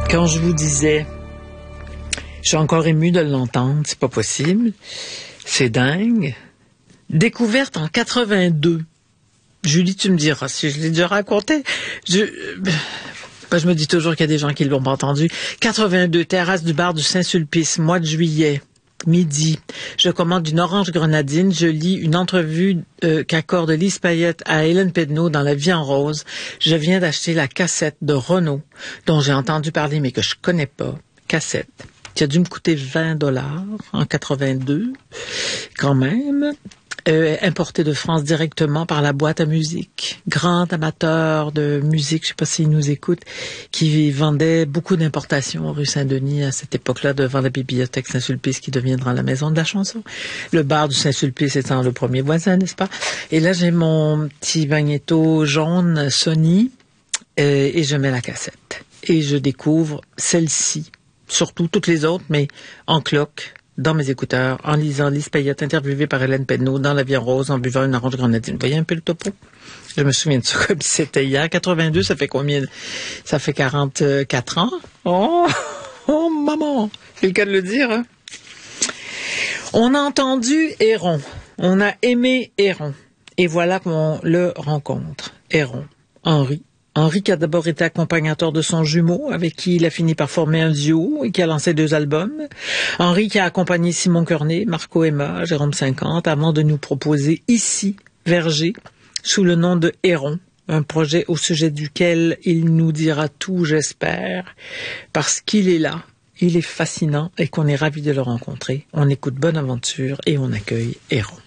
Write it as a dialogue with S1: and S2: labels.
S1: Quand je vous disais, je suis encore émue de l'entendre, c'est pas possible, c'est dingue. Découverte en 82. Julie, tu me diras si je l'ai déjà raconté. Je me dis toujours qu'il y a des gens qui l'ont pas entendu. 82, terrasse du bar du Saint-Sulpice, mois de juillet, midi. Je commande une orange grenadine. Je lis une entrevue qu'accorde Lise Payette à Hélène Pedneau dans La Vie en rose. Je viens d'acheter la cassette de Renaud, dont j'ai entendu parler mais que je connais pas. Cassette qui a dû me coûter 20$ en 82, quand même. Importé de France directement par la boîte à musique. Grand amateur de musique, je sais pas s'il nous écoute, qui vendait beaucoup d'importations rue Saint-Denis à cette époque-là, devant la bibliothèque Saint-Sulpice qui deviendra la maison de la chanson. Le bar du Saint-Sulpice étant le premier voisin, n'est-ce pas? Et là, j'ai mon petit magnéto jaune Sony et je mets la cassette. Et je découvre celle-ci, surtout toutes les autres, mais en cloque, dans mes écouteurs, en lisant Lise Payette interviewée par Hélène Pedneau dans La Vie en rose, en buvant une orange grenadine. Vous voyez un peu le topo? Je me souviens de ça comme si c'était hier. 82, ça fait combien? Ça fait 44 ans. Oh, maman! C'est le cas de le dire, hein? On a entendu Héron. On a aimé Héron. Et voilà qu'on le rencontre. Héron. Henri qui a d'abord été accompagnateur de son jumeau, avec qui il a fini par former un duo et qui a lancé 2 albums. Henri qui a accompagné Simon Cornet, Marco Emma, Jérôme 50, avant de nous proposer ici, Verger, sous le nom de Héron, un projet au sujet duquel il nous dira tout, j'espère, parce qu'il est là, il est fascinant et qu'on est ravis de le rencontrer. On écoute Bonne Aventure et on accueille Héron.